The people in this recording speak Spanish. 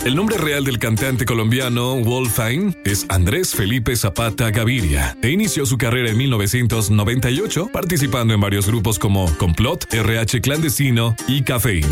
El nombre real del cantante colombiano Wolfine es Andrés Felipe Zapata Gaviria e inició su carrera en 1998 participando en varios grupos como Complot, RH Clandestino y Cafeína.